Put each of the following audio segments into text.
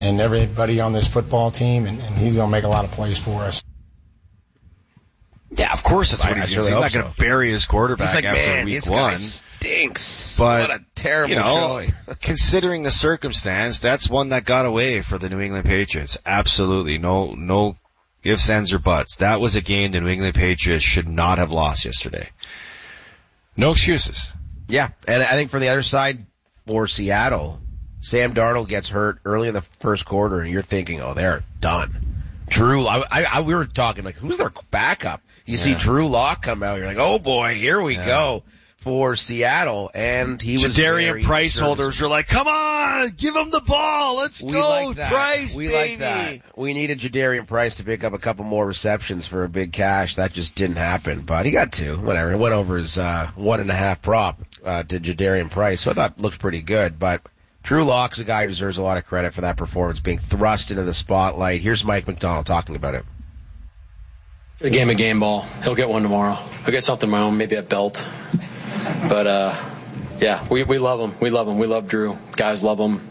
and everybody on this football team, and he's going to make a lot of plays for us. Yeah, of course that's what he's going to do. He's not going to bury his quarterback after week one. Stinks. But, what a terrible showing. Considering the circumstance, that's one that got away for the New England Patriots. Absolutely. No ifs, ands, or buts. That was a game the New England Patriots should not have lost yesterday. No excuses. Yeah, and I think for the other side, for Seattle, Sam Darnold gets hurt early in the first quarter, and you're thinking, oh, they're done. Drew, we were talking like, who's their backup? You see Drew Lock come out, you're like, oh boy, here we go for Seattle, and he was Jadarian Price holders were like, come on, give him the ball, let's go, Price, we baby. like that. We needed Jadarian Price to pick up a couple more receptions for a big cash. That just didn't happen, but he got 2, whatever. It went over his 1.5 prop to Jadarian Price, so I thought it looked pretty good, but Drew Lock's a guy who deserves a lot of credit for that performance, being thrust into the spotlight. Here's Mike McDonald talking about it. A game ball. He'll get one tomorrow. He'll get something of my own, maybe a belt. But, we love him. We love Drew. Guys love him.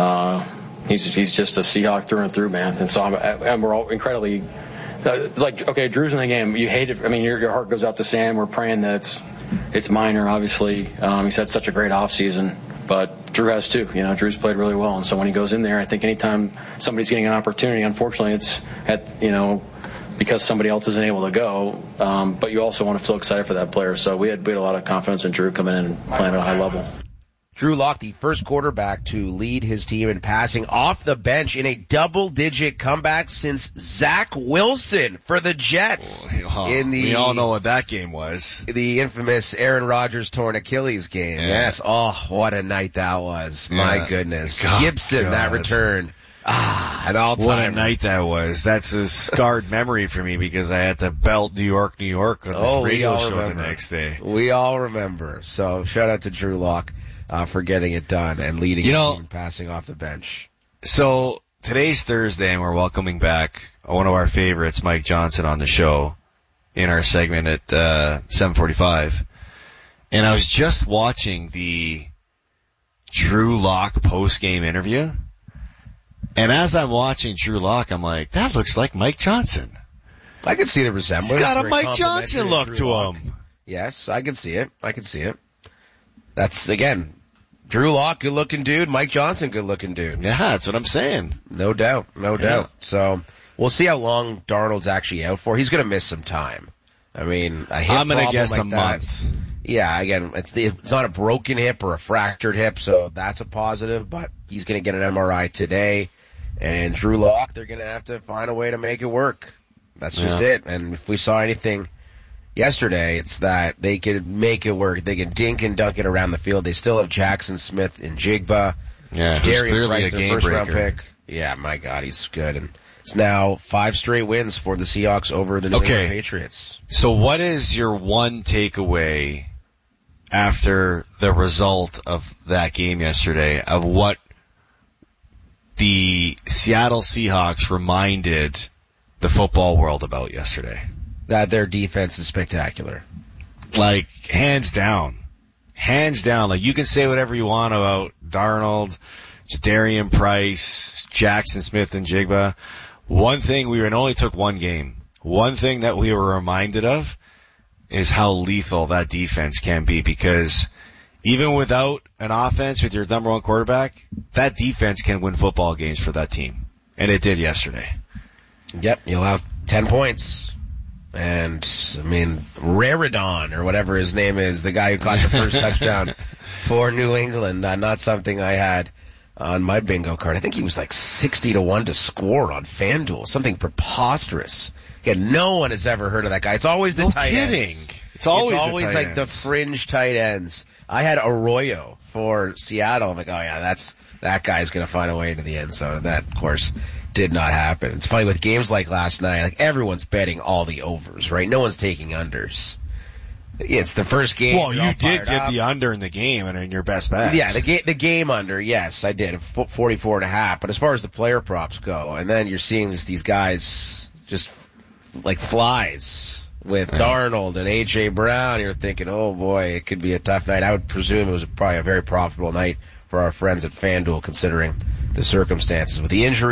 He's just a Seahawk through and through, man. And so we're all incredibly, okay, Drew's in the game. You hate it. I mean, your heart goes out to Sam. We're praying that it's minor, obviously. He's had such a great offseason. But Drew has too. Drew's played really well. And so when he goes in there, I think anytime somebody's getting an opportunity, unfortunately it's because somebody else isn't able to go. But you also want to feel excited for that player. So we had a lot of confidence in Drew coming in and playing at a high level. Drew Lock, the first quarterback to lead his team in passing off the bench in a double-digit comeback since Zach Wilson for the Jets. We all know what that game was. The infamous Aaron Rodgers torn Achilles game. Yeah. Yes. Oh, what a night that was. My goodness. Gibson, that return. An all-time. What a night that was. That's a scarred memory for me because I had to belt New York on this radio show the next day. We all remember. So shout out to Drew Lock for getting it done and leading his team passing off the bench. So today's Thursday and we're welcoming back one of our favorites, Mike Johnson, on the show in our segment at 7:45. And I was just watching the Drew Lock post-game interview. And as I'm watching Drew Lock, I'm like, that looks like Mike Johnson. I can see the resemblance. He's got a Mike Johnson look to him. Yes, I can see it. That's, again, Drew Lock, good-looking dude. Mike Johnson, good-looking dude. Yeah, that's what I'm saying. No doubt. So we'll see how long Darnold's actually out for. He's going to miss some time. I mean, I'm going to guess a month. Yeah, again, it's not a broken hip or a fractured hip, so that's a positive, but he's going to get an MRI today. And Drew Lock, they're going to have to find a way to make it work. That's just it. And if we saw anything yesterday, it's that they could make it work. They can dink and dunk it around the field. They still have Jackson Smith and Jigba. Yeah, who's clearly a game first-round pick. Yeah, my God, he's good. And it's now 5 straight wins for the Seahawks over the New England Patriots. So what is your one takeaway after the result of that game yesterday of what the Seattle Seahawks reminded the football world about yesterday? That their defense is spectacular. Like, hands down. Like, you can say whatever you want about Darnold, Jadarian Price, Jackson Smith, and Jigba. One thing it only took one game. One thing that we were reminded of is how lethal that defense can be, because even without an offense with your number one quarterback, that defense can win football games for that team. And it did yesterday. Yep, you'll have 10 points. And, I mean, Raridon, or whatever his name is, the guy who caught the first touchdown for New England, not something I had on my bingo card. I think he was like 60-1 to score on FanDuel, something preposterous. Again, no one has ever heard of that guy. It's always the tight ends. It's always like the fringe tight ends. I had Arroyo for Seattle. I'm like, oh yeah, that guy's gonna find a way into the end zone. That, of course, did not happen. It's funny with games like last night, like everyone's betting all the overs, right? No one's taking unders. It's the first game. Well, you did get the under in the game and in your best bets. Yeah, the game under, yes, I did. 44.5. But as far as the player props go, and then you're seeing these guys just like flies with Darnold and A.J. Brown. You're thinking, oh boy, it could be a tough night. I would presume it was probably a very profitable night for our friends at FanDuel, considering the circumstances. With the injury